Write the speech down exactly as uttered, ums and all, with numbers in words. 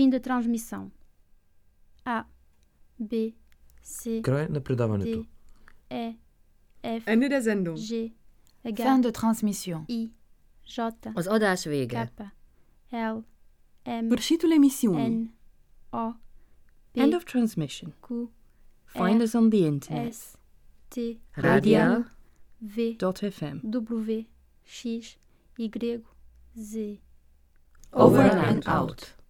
Fim da transmissão. A, B, C, Kraj nepredávania tu. D, E, F, Ende der Sendung. G, Fin H, de transmission. I, J, Az adás vége. K, L, M, Sfârșitul emisiunii. N, O, P, End of transmission. Q, Find R, us on the internet. S, T, Radio V, dot F M. W, X, Y, Z. Over and out.